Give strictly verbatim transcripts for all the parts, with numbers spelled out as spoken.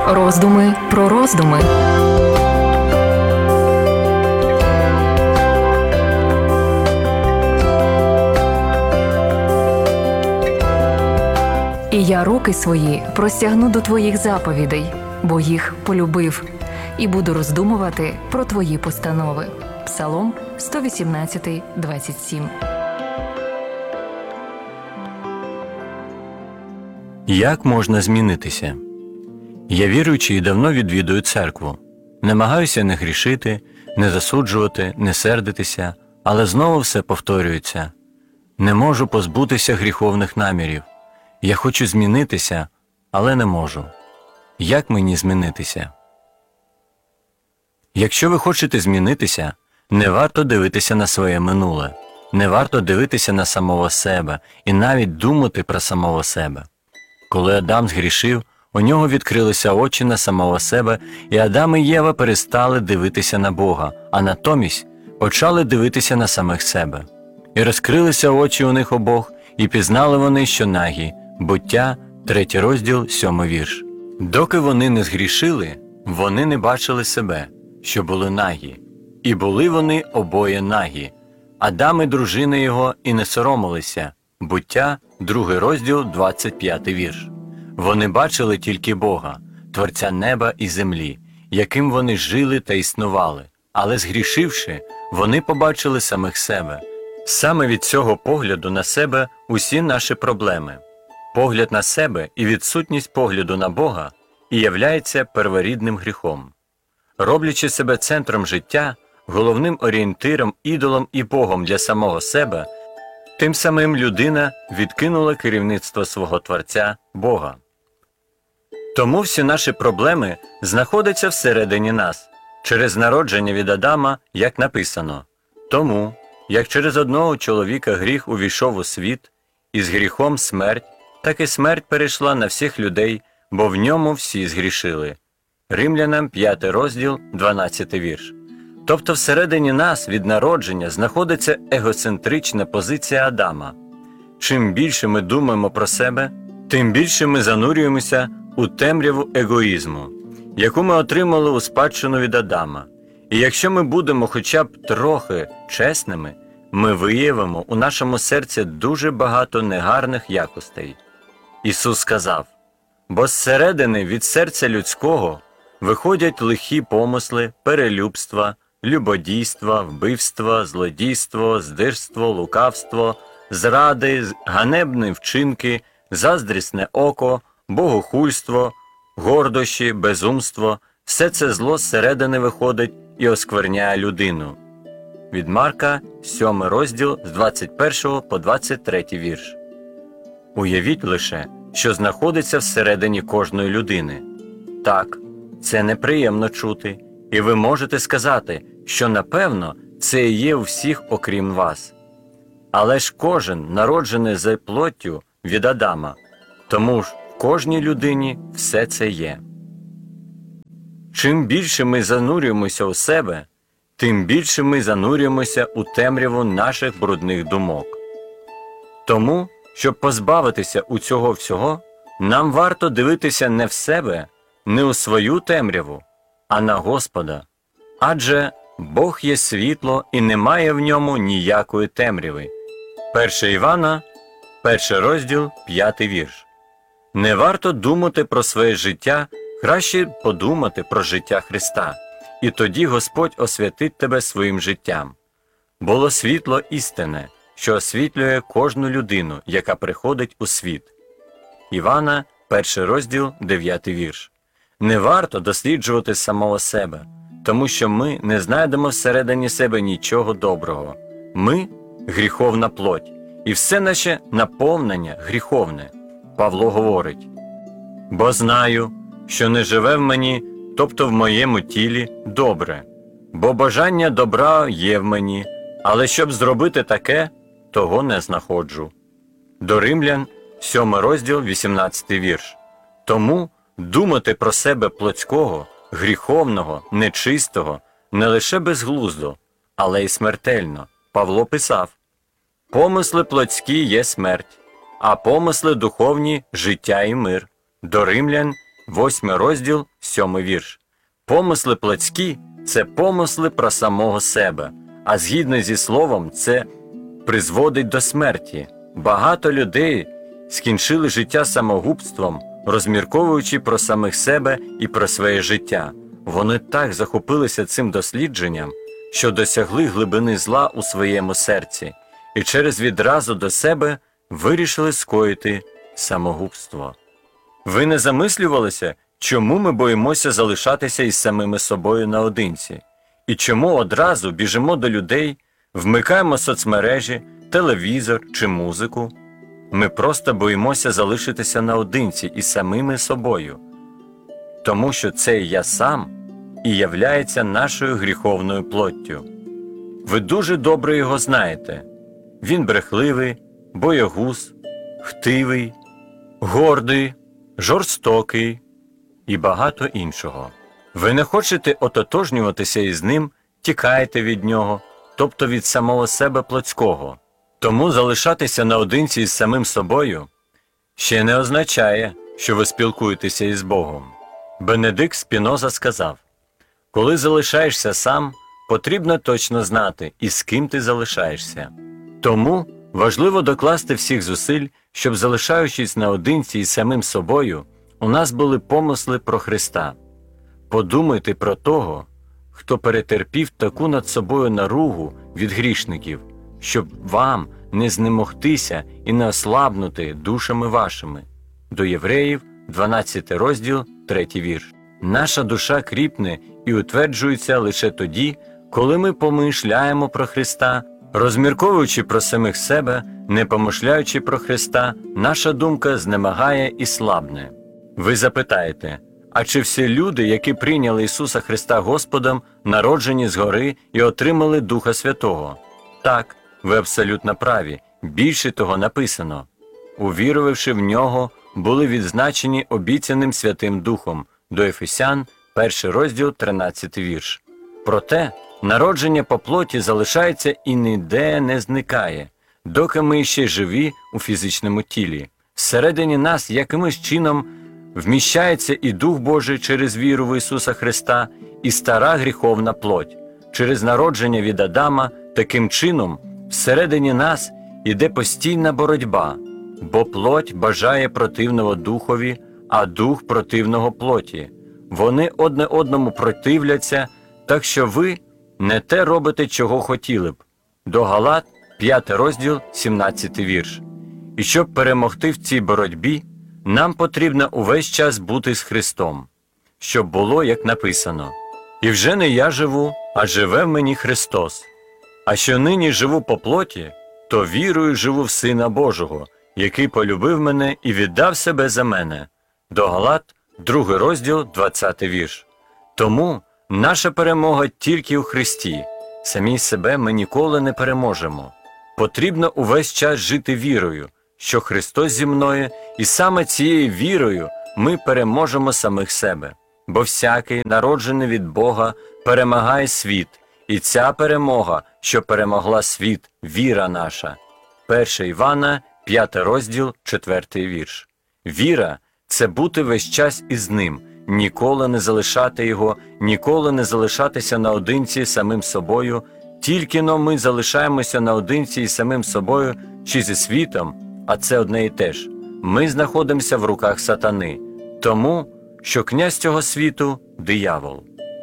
Роздуми про роздуми. І я руки свої простягну до твоїх заповідей, бо їх полюбив, і буду роздумувати про твої постанови. Псалом сто вісімнадцять, двадцять сім. Як можна змінитися? Я віруючий і давно відвідую церкву. Намагаюся не грішити, не засуджувати, не сердитися, але знову все повторюється. Не можу позбутися гріховних намірів. Я хочу змінитися, але не можу. Як мені змінитися? Якщо ви хочете змінитися, не варто дивитися на своє минуле, не варто дивитися на самого себе і навіть думати про самого себе. Коли Адам згрішив, у нього відкрилися очі на самого себе, і Адам і Єва перестали дивитися на Бога, а натомість почали дивитися на самих себе. І розкрилися очі у них обох, і пізнали вони, що нагі. Буття, третій розділ, сьомий вірш. Доки вони не згрішили, вони не бачили себе, що були нагі. І були вони обоє нагі. Адам і дружина його і не соромилися. Буття, другий розділ, двадцять п'ятий вірш. Вони бачили тільки Бога, Творця неба і землі, яким вони жили та існували. Але згрішивши, вони побачили самих себе. Саме від цього погляду на себе усі наші проблеми. Погляд на себе і відсутність погляду на Бога і являється перворідним гріхом. Роблячи себе центром життя, головним орієнтиром, ідолом і Богом для самого себе, тим самим людина відкинула керівництво свого Творця Бога. Тому всі наші проблеми знаходяться всередині нас, через народження від Адама, як написано. Тому, як через одного чоловіка гріх увійшов у світ, і з гріхом смерть, так і смерть перейшла на всіх людей, бо в ньому всі згрішили. Римлянам п'ятий розділ, дванадцятий вірш. Тобто всередині нас від народження знаходиться егоцентрична позиція Адама. Чим більше ми думаємо про себе, тим більше ми занурюємося у темряву егоїзму, яку ми отримали у спадщину від Адама. І якщо ми будемо хоча б трохи чесними, ми виявимо у нашому серці дуже багато негарних якостей. Ісус сказав: «Бо зсередини від серця людського виходять лихі помисли, перелюбства, любодійства, вбивства, злодійство, здирство, лукавство, зради, ганебні вчинки, заздрісне око, богохульство, гордощі, безумство – все це зло зсередини виходить і оскверняє людину». Від Марка, сьомий розділ, з двадцять першого по двадцять третій вірш. Уявіть лише, що знаходиться всередині кожної людини. Так, це неприємно чути, і ви можете сказати, що, напевно, це і є у всіх, окрім вас. Але ж кожен народжений за плоттю від Адама, тому ж в кожній людині все це є. Чим більше ми занурюємося у себе, тим більше ми занурюємося у темряву наших брудних думок. Тому, щоб позбавитися у цього всього, нам варто дивитися не в себе, не у свою темряву, а на Господа. Адже Бог є світло і немає в ньому ніякої темряви. перше Івана, перший розділ, п'ятий вірш. Не варто думати про своє життя, краще подумати про життя Христа. І тоді Господь освятить тебе своїм життям. Було світло істинне, що освітлює кожну людину, яка приходить у світ. Івана, перший розділ, дев'ятий вірш. Не варто досліджувати самого себе, тому що ми не знайдемо всередині себе нічого доброго. Ми – гріховна плоть, і все наше наповнення гріховне. Павло говорить: «Бо знаю, що не живе в мені, тобто в моєму тілі, добре, бо бажання добра є в мені, але щоб зробити таке, того не знаходжу». До Римлян, сьомий розділ, вісімнадцятий вірш. Тому думати про себе плотського, гріховного, нечистого не лише безглуздо, але й смертельно. Павло писав: «Помисли плотські є смерть, а помисли духовні – життя і мир». До Римлян, восьмий розділ, сьомий вірш. Помисли плотські – це помисли про самого себе, а згідно зі словом це призводить до смерті. Багато людей скінчили життя самогубством, розмірковуючи про самих себе і про своє життя. Вони так захопилися цим дослідженням, що досягли глибини зла у своєму серці і через відразу до себе вирішили скоїти самогубство. Ви не замислювалися, чому ми боїмося залишатися із самими собою наодинці? І чому одразу біжимо до людей, вмикаємо соцмережі, телевізор чи музику? Ми просто боїмося залишитися наодинці із самими собою, тому що цей «я сам» і являється нашою гріховною плоттю. Ви дуже добре його знаєте. Він брехливий, боягуз, хтивий, гордий, жорстокий і багато іншого. Ви не хочете ототожнюватися із ним, тікаєте від нього, тобто від самого себе плотського. Тому залишатися наодинці із самим собою ще не означає, що ви спілкуєтеся із Богом. Бенедикт Спіноза сказав: «Коли залишаєшся сам, потрібно точно знати, із ким ти залишаєшся». Тому важливо докласти всіх зусиль, щоб, залишаючись наодинці із самим собою, у нас були помисли про Христа. Подумайте про того, хто перетерпів таку над собою наругу від грішників, щоб вам не знемогтися і не ослабнути душами вашими. До Євреїв, дванадцятий розділ, третій вірш. Наша душа кріпне і утверджується лише тоді, коли ми помишляємо про Христа. Розмірковуючи про самих себе, не помишляючи про Христа, наша думка знемагає і слабне. Ви запитаєте, а чи всі люди, які прийняли Ісуса Христа Господом, народжені згори і отримали Духа Святого? Так, ви абсолютно праві. Більше того написано: увірувавши в Нього, були відзначені обіцяним Святим Духом. До Ефесян, перший розділ, тринадцятий вірш. Проте, народження по плоті залишається і ніде не зникає, доки ми ще живі у фізичному тілі. Всередині нас якимось чином вміщається і Дух Божий через віру в Ісуса Христа, і стара гріховна плоть. Через народження від Адама таким чином всередині нас іде постійна боротьба, бо плоть бажає противного Духові, а Дух противного плоті. Вони одне одному противляться, так що ви не те робите, чого хотіли б. До Галат, п'ятий розділ, сімнадцятий вірш. І щоб перемогти в цій боротьбі, нам потрібно увесь час бути з Христом, щоб було, як написано: «І вже не я живу, а живе в мені Христос. А що нині живу по плоті, то вірою живу в Сина Божого, який полюбив мене і віддав себе за мене». До Галат, другий розділ, двадцятий вірш. Тому наша перемога тільки у Христі. Самі себе ми ніколи не переможемо. Потрібно увесь час жити вірою, що Христос зі мною, і саме цією вірою ми переможемо самих себе. Бо всякий, народжений від Бога, перемагає світ, і ця перемога, що перемогла світ, віра наша. перше Івана, п'ятий розділ, четвертий вірш. Віра – це бути весь час із Ним, ніколи не залишати Його, ніколи не залишатися наодинці самим собою. Тільки-но ми залишаємося наодинці із самим собою чи зі світом, а це одне і те ж. Ми знаходимося в руках сатани, тому, що князь цього світу – диявол.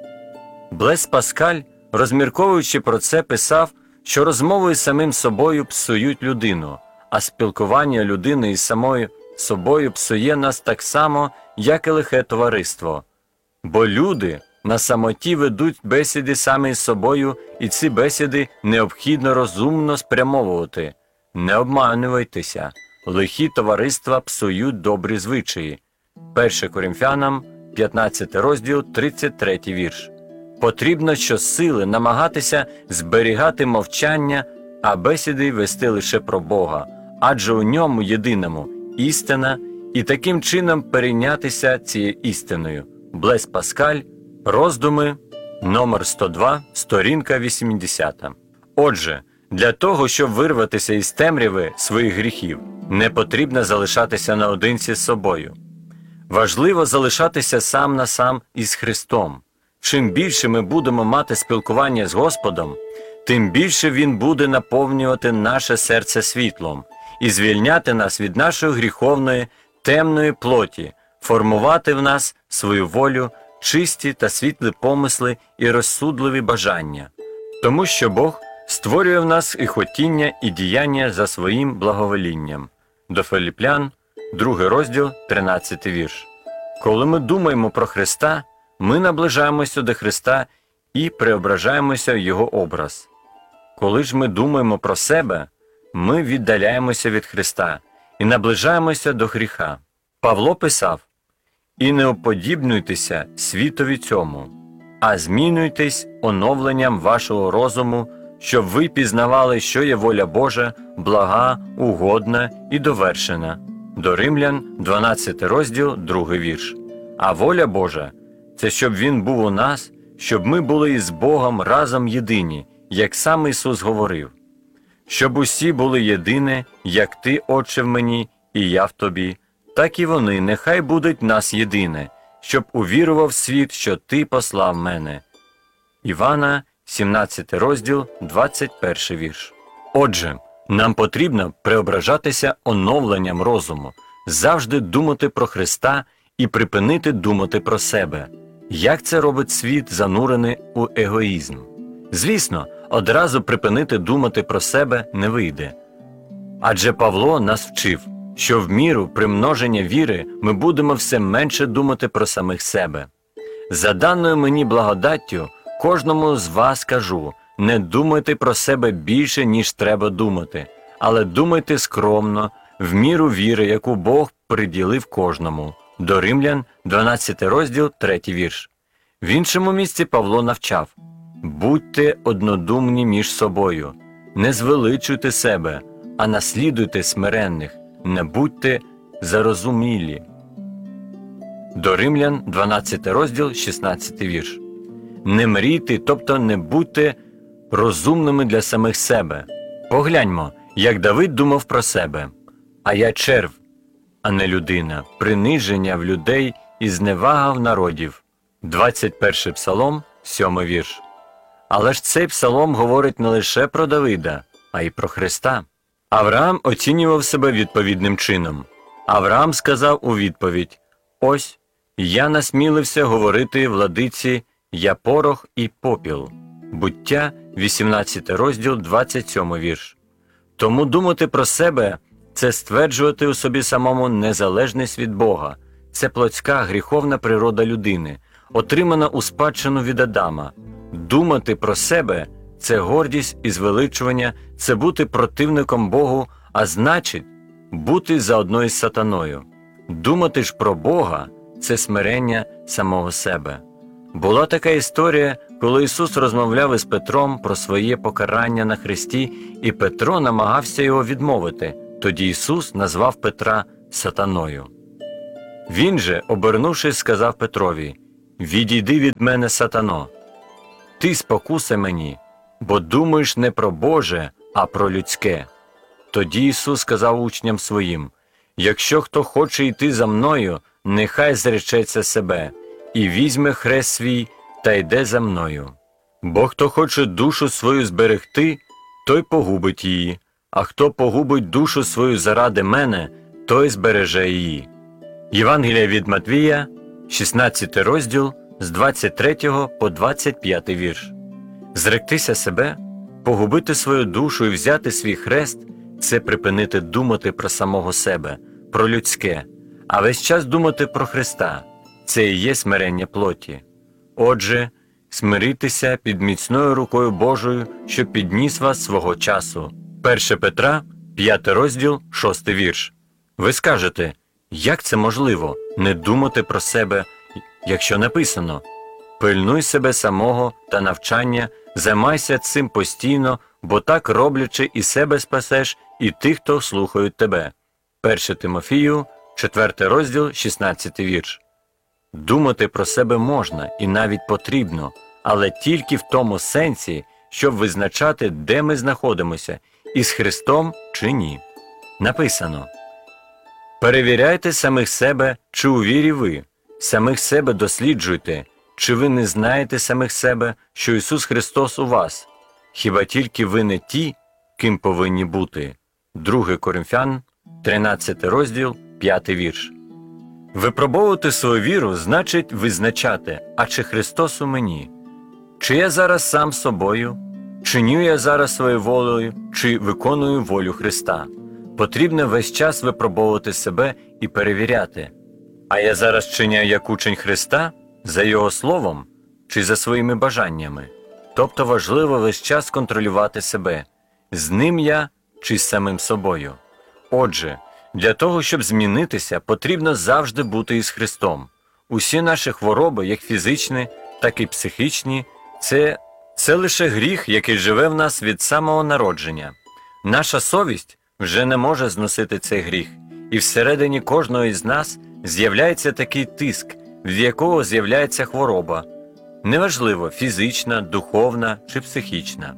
Блес Паскаль, розмірковуючи про це, писав, що розмови з самим собою псують людину, а спілкування людини із самою собою псує нас так само, як і лихе товариство. Бо люди на самоті ведуть бесіди самі з собою, і ці бесіди необхідно розумно спрямовувати. Не обманювайтеся, лихі товариства псують добрі звичаї. перше Коринфянам, п'ятнадцятий розділ, тридцять третій вірш. Потрібно щосили намагатися зберігати мовчання, а бесіди вести лише про Бога, адже у ньому єдиному істина, і таким чином перейнятися цією істиною. Блес Паскаль, роздуми, номер сто два, сторінка вісімдесята. Отже, для того, щоб вирватися із темряви своїх гріхів, не потрібно залишатися наодинці з собою. Важливо залишатися сам на сам із Христом. Чим більше ми будемо мати спілкування з Господом, тим більше Він буде наповнювати наше серце світлом і звільняти нас від нашої гріховної, темної плоті, формувати в нас свою волю, чисті та світлі помисли і розсудливі бажання. Тому що Бог створює в нас і хотіння, і діяння за своїм благоволінням. До Филип'ян, другий розділ, тринадцятий вірш. Коли ми думаємо про Христа, ми наближаємося до Христа і преображаємося в Його образ. Коли ж ми думаємо про себе, ми віддаляємося від Христа і наближаємося до гріха. Павло писав: «І не уподібнюйтеся світові цьому, а змінюйтесь оновленням вашого розуму, щоб ви пізнавали, що є воля Божа, блага, угодна і довершена». До Римлян, дванадцятий розділ, другий вірш. А воля Божа – це щоб Він був у нас, щоб ми були із Богом разом єдині, як сам Ісус говорив. Щоб усі були єдине, як Ти, Отче, в мені, і я в Тобі, так і вони нехай будуть нас єдине, щоб увірував світ, що Ти послав мене. Івана, сімнадцятий розділ, двадцять перший вірш. Отже, нам потрібно преображатися оновленням розуму, завжди думати про Христа і припинити думати про себе. Як це робить світ, занурений у егоїзм? Звісно, одразу припинити думати про себе не вийде. Адже Павло нас вчив, що в міру примноження віри ми будемо все менше думати про самих себе. За даною мені благодаттю, кожному з вас кажу, не думайте про себе більше, ніж треба думати, але думайте скромно, в міру віри, яку Бог приділив кожному. До Римлян, дванадцятий розділ, третій вірш. В іншому місці Павло навчав: «Будьте однодумні між собою, не звеличуйте себе, а наслідуйте смиренних, не будьте зарозумілі». До Римлян, дванадцятий розділ, шістнадцятий вірш. Не мрійте, тобто не будьте розумними для самих себе. Погляньмо, як Давид думав про себе. «А я черв, а не людина, приниження в людей і зневага в народів». двадцять перший псалом, сьомий вірш. Але ж цей псалом говорить не лише про Давида, а й про Христа. Авраам оцінював себе відповідним чином. Авраам сказав у відповідь: «Ось, я насмілився говорити владиці, я порох і попіл». Буття, вісімнадцятий розділ, двадцять сьомий вірш. Тому думати про себе – це стверджувати у собі самому незалежність від Бога. Це плотська гріховна природа людини, отримана у спадщину від Адама. Думати про себе – це гордість і звеличування, це бути противником Богу, а значить, бути заодно із сатаною. Думати ж про Бога – це смирення самого себе. Була така історія, коли Ісус розмовляв із Петром про своє покарання на хресті, і Петро намагався його відмовити. Тоді Ісус назвав Петра сатаною. Він же, обернувшись, сказав Петрові: «Відійди від мене, сатано! Ти спокуса мені, бо думаєш не про Боже, а про людське». Тоді Ісус сказав учням своїм: «Якщо хто хоче йти за мною, нехай зречеться себе, і візьме хрест свій, та йде за мною. Бо хто хоче душу свою зберегти, той погубить її, а хто погубить душу свою заради мене, той збереже її». Євангелія від Матвія, шістнадцятий розділ, з двадцять третього по двадцять п'ятий вірш. Зректися себе, погубити свою душу і взяти свій хрест – це припинити думати про самого себе, про людське, а весь час думати про Христа – це і є смирення плоті. Отже, смиритися під міцною рукою Божою, що підніс вас свого часу. перше Петра, п'ятий розділ, шостий вірш. Ви скажете: як це можливо не думати про себе, якщо написано: «Пильнуй себе самого та навчання, займайся цим постійно, бо так роблячи і себе спасеш, і тих, хто слухають тебе». перше Тимофію, четвертий розділ, шістнадцятий вірш. Думати про себе можна і навіть потрібно, але тільки в тому сенсі, щоб визначати, де ми знаходимося, із Христом чи ні. Написано: Перевіряйте самих себе, чи у вірі ви. Самих себе досліджуйте, чи ви не знаєте самих себе, що Ісус Христос у вас. Хіба тільки ви не ті, ким повинні бути? Друге Коринфян, тринадцятий розділ, п'ятий вірш. Випробовувати свою віру значить визначати, а чи Христос у мені? Чи я зараз сам собою? Чиню я зараз своєю волею, чи виконую волю Христа? Потрібно весь час випробовувати себе і перевіряти. А я зараз чиняю як учень Христа, за Його словом, чи за своїми бажаннями? Тобто важливо весь час контролювати себе, з ним я чи з самим собою. Отже, для того, щоб змінитися, потрібно завжди бути із Христом. Усі наші хвороби, як фізичні, так і психічні, це, це лише гріх, який живе в нас від самого народження. Наша совість вже не може зносити цей гріх, і всередині кожного із нас з'являється такий тиск, від якого з'являється хвороба. Неважливо, фізична, духовна чи психічна.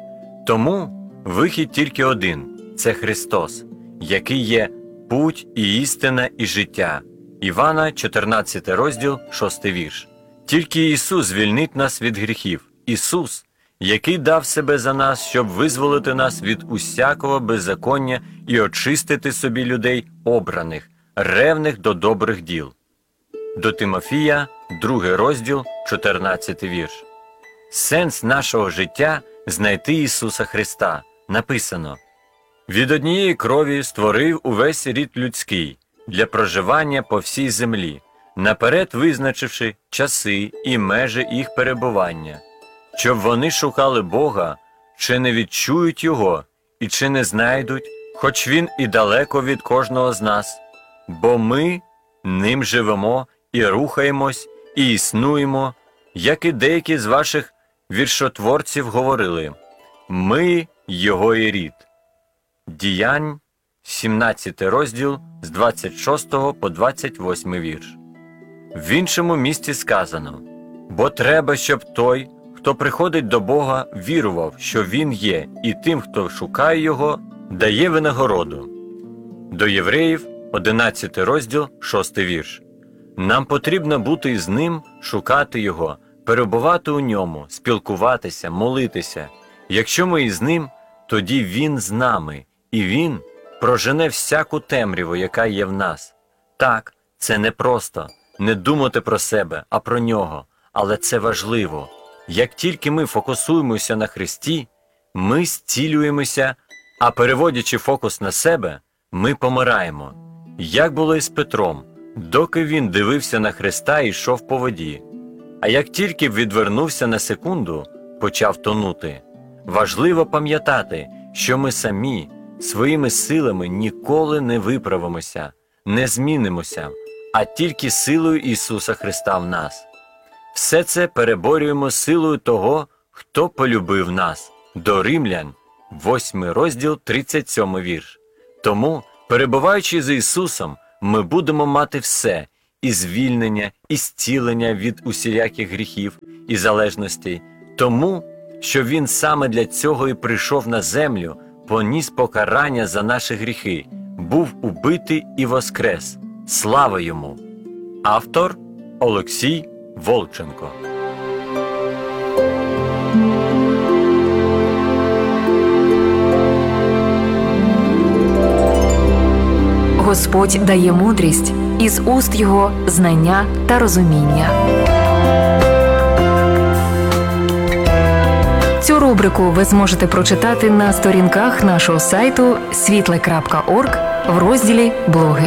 Тому вихід тільки один – це Христос, який є путь і істина і життя. Івана, чотирнадцятий розділ, шостий вірш. Тільки Ісус звільнить нас від гріхів. Ісус, який дав себе за нас, щоб визволити нас від усякого беззаконня і очистити собі людей обраних, ревних до добрих діл. До Тимофія, другий розділ, чотирнадцятий вірш. Сенс нашого життя – знайти Ісуса Христа. Написано: «Від однієї крові створив увесь рід людський для проживання по всій землі, наперед визначивши часи і межі їх перебування, щоб вони шукали Бога, чи не відчують Його, і чи не знайдуть, хоч Він і далеко від кожного з нас, бо ми ним живемо і рухаємось, і існуємо, як і деякі з ваших віршотворців говорили, ми Його і рід». Діянь, сімнадцятий розділ, з двадцять шостого по двадцять восьмий вірш. В іншому місці сказано: «Бо треба, щоб той, хто приходить до Бога, вірував, що Він є, і тим, хто шукає Його, дає винагороду». До Євреїв, одинадцятий розділ, шостий вірш. Нам потрібно бути із Ним, шукати Його, перебувати у Ньому, спілкуватися, молитися. Якщо ми із Ним, тоді Він з нами, і Він прожене всяку темряву, яка є в нас. Так, це не просто не думати про себе, а про Нього, але це важливо. Як тільки ми фокусуємося на Христі, ми зцілюємося, а переводячи фокус на себе, ми помираємо. Як було із Петром, доки він дивився на Христа і йшов по воді. А як тільки відвернувся на секунду, почав тонути. Важливо пам'ятати, що ми самі своїми силами ніколи не виправимося, не змінимося, а тільки силою Ісуса Христа в нас. Все це переборюємо силою того, хто полюбив нас. До Римлян, восьмий розділ, тридцять сьомий вірш. Тому, перебуваючи з Ісусом, ми будемо мати все – і звільнення, і зцілення від усіляких гріхів і залежностей. Тому, що Він саме для цього і прийшов на землю, поніс покарання за наші гріхи, був убитий і воскрес. Слава Йому! Автор – Олексій Волченко. Господь дає мудрість, із уст Його знання та розуміння. Цю рубрику ви зможете прочитати на сторінках нашого сайту світле крапка орг в розділі «Блоги».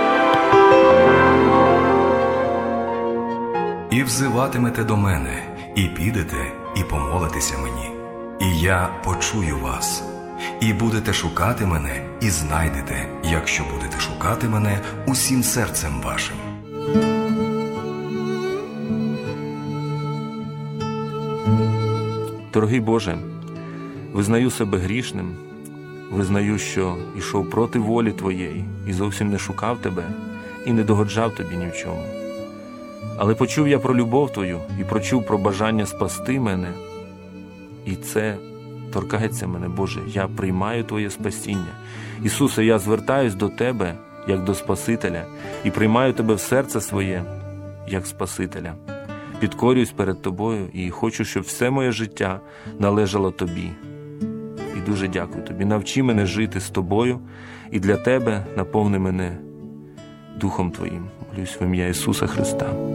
«І взиватимете до мене, і підете, і помолитеся мені, і я почую вас. І будете шукати мене, і знайдете, якщо будете шукати мене усім серцем вашим». Дорогий Боже, визнаю себе грішним, визнаю, що йшов проти волі Твоєї і зовсім не шукав Тебе і не догоджав Тобі ні в чому. Але почув я про любов Твою і прочув про бажання спасти мене, і це торкається мене, Боже. Я приймаю Твоє спасіння. Ісусе, я звертаюсь до Тебе як до Спасителя, і приймаю тебе в серце своє, як Спасителя. Підкорююсь перед тобою і хочу, щоб все моє життя належало тобі. І дуже дякую тобі. Навчи мене жити з тобою, і для тебе наповни мене Духом Твоїм. Молюсь в ім'я Ісуса Христа.